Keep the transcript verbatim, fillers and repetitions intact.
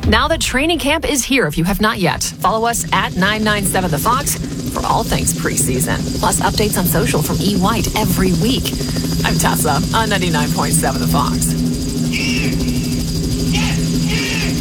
Now that training camp is here, if you have not yet, follow us at nine nine seven The Fox for all things preseason. Plus updates on social from E. White every week. I'm Tessa on ninety-nine point seven The Fox.